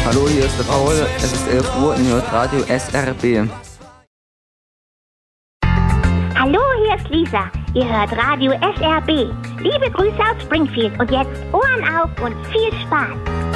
Hallo, hier ist der Paul. Es ist 11 Uhr und ihr hört Radio SRB. Hallo, hier ist Lisa. Ihr hört Radio SRB. Liebe Grüße aus Springfield und jetzt Ohren auf und viel Spaß.